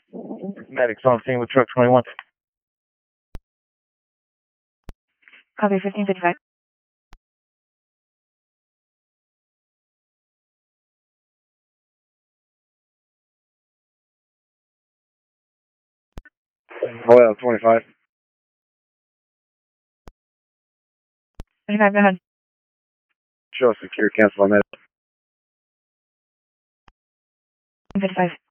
Medics on scene with truck 21. Copy 1555. Oil 25. 25, go ahead. Show secure, cancel on that. 55.